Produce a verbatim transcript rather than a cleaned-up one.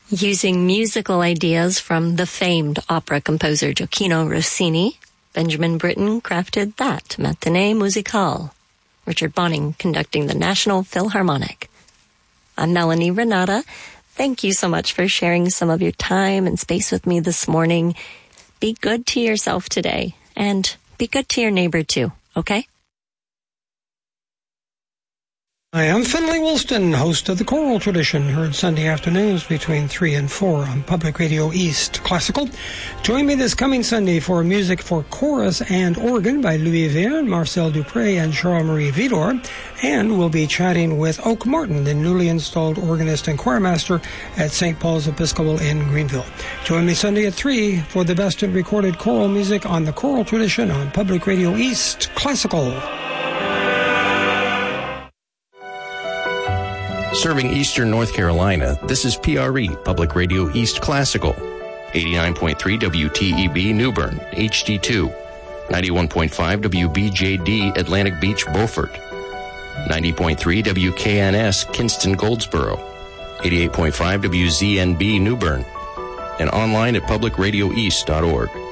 Using musical ideas from the famed opera composer Gioacchino Rossini, Benjamin Britten crafted that Matinée Musicale. Richard Bonning conducting the National Philharmonic. I'm Melanie Renata. Thank you so much for sharing some of your time and space with me this morning. Be good to yourself today, and be good to your neighbor too, okay? Hi, I'm Finley Woolston, host of The Choral Tradition, heard Sunday afternoons between three and four on Public Radio East Classical. Join me this coming Sunday for music for chorus and organ by Louis Verne, Marcel Dupré, and Charles-Marie Vidor. And we'll be chatting with Oak Martin, the newly installed organist and choirmaster at Saint Paul's Episcopal in Greenville. Join me Sunday at three for the best of recorded choral music on The Choral Tradition on Public Radio East Classical. Serving Eastern North Carolina, this is P R E, Public Radio East Classical. eighty-nine point three W T E B New Bern, H D two. ninety-one point five W B J D Atlantic Beach, Beaufort. ninety point three W K N S Kinston, Goldsboro. eighty-eight point five W Z N B New Bern. And online at public radio east dot org.